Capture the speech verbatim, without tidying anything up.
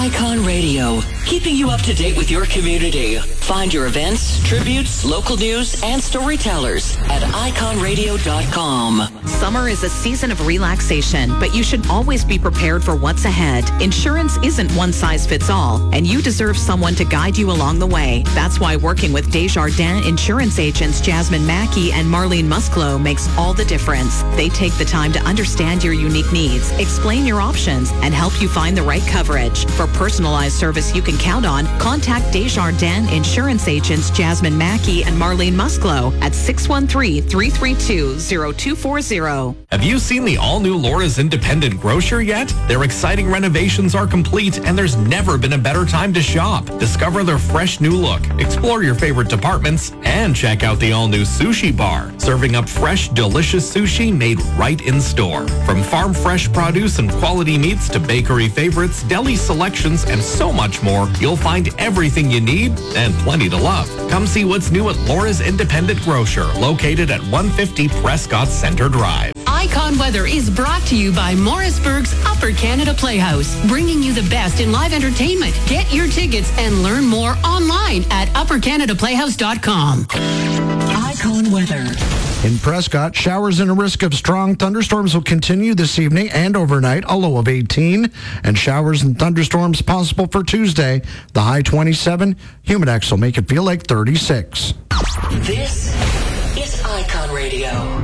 Icon Radio, keeping you up to date with your community. Find your events, tributes, local news, and storytellers at icon radio dot com. Summer is a season of relaxation, but you should always be prepared for what's ahead. Insurance isn't one size fits all, and you deserve someone to guide you along the way. That's why working with Desjardins insurance agents Jasmine Mackey and Marlene Musclo makes all the difference. They take the time to understand your unique needs, explain your options, and help you find the right coverage. For personalized service you can count on, contact Desjardins insurance agents Jasmine Mackey and Marlene Musclo at six one three, three three two, zero two four zero. Have you seen the all-new Laura's Independent Grocer yet? Their exciting renovations are complete, and there's never been a better time to shop. Discover their fresh new look, explore your favorite departments, and check out the all-new sushi bar, serving up fresh, delicious sushi made right in store. From farm fresh produce and quality meats to bakery favorites, deli selections, and so much more, you'll find everything you need and plenty to love. Come see what's new at Laura's Independent Grocer, located at one fifty Prescott Center Drive. Icon Weather is brought to you by Morrisburg's Upper Canada Playhouse, bringing you the best in live entertainment. Get your tickets and learn more online at upper canada playhouse dot com. Icon Weather. In Prescott, showers and a risk of strong thunderstorms will continue this evening and overnight, a low of eighteen. And showers and thunderstorms possible for Tuesday, the high twenty-seven. Humidex will make it feel like thirty-six. This is Icon Radio.